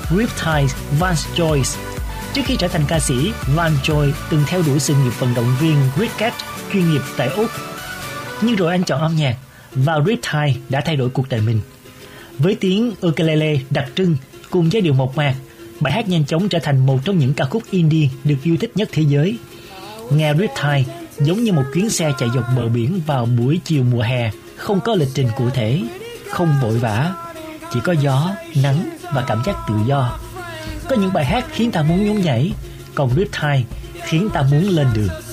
Riptide Vance Joyce. Trước khi trở thành ca sĩ, Vance Joyce từng theo đuổi sự nghiệp vận động viên cricket chuyên nghiệp tại Úc. Nhưng rồi anh chọn âm nhạc và Riptide đã thay đổi cuộc đời mình. Với tiếng ukulele đặc trưng cùng giai điệu mộc mạc, bài hát nhanh chóng trở thành một trong những ca khúc indie được yêu thích nhất thế giới. Nghe Riptide giống như một chuyến xe chạy dọc bờ biển vào buổi chiều mùa hè, không có lịch trình cụ thể, không vội vã, chỉ có gió, nắng và cảm giác tự do. Có những bài hát khiến ta muốn nhún nhảy, còn Riptide khiến ta muốn lên đường.